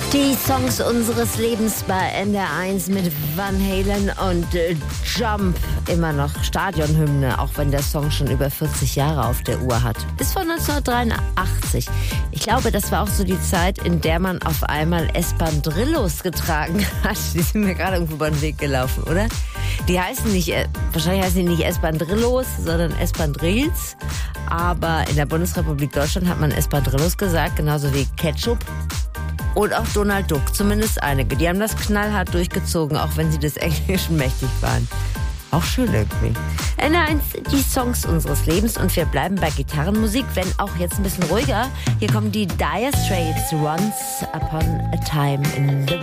Die Songs unseres Lebens bei NDR1 mit Van Halen und Jump. Immer noch Stadionhymne, auch wenn der Song schon über 40 Jahre auf der Uhr hat. Ist von 1983. Ich glaube, das war auch so die Zeit, in der man auf einmal Espandrillos getragen hat. Die sind mir gerade irgendwo über den Weg gelaufen, oder? Die heißen nicht, wahrscheinlich heißen die nicht Espandrillos, sondern Espandrills. Aber in der Bundesrepublik Deutschland hat man Espandrillos gesagt, genauso wie Ketchup. Und auch Donald Duck, zumindest einige. Die haben das knallhart durchgezogen, auch wenn sie des Englischen mächtig waren. Auch schön irgendwie. NDR1, die Songs unseres Lebens. Und wir bleiben bei Gitarrenmusik, wenn auch jetzt ein bisschen ruhiger. Hier kommen die Dire Straits, Once Upon a Time in the